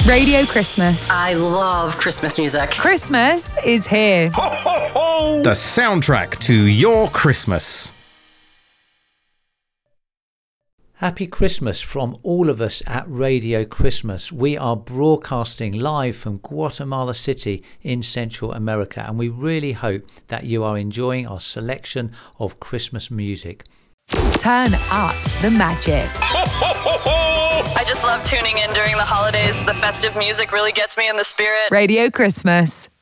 Radio Christmas. I love Christmas music. Christmas is here. Ho, ho, ho! The soundtrack to your Christmas. Happy Christmas from all of us at Radio Christmas. We are broadcasting live from Guatemala City in Central America, and we really hope that you are enjoying our selection of Christmas music. Turn up the magic. I just love tuning in during the holidays. The festive music really gets me in the spirit. Radio Christmas.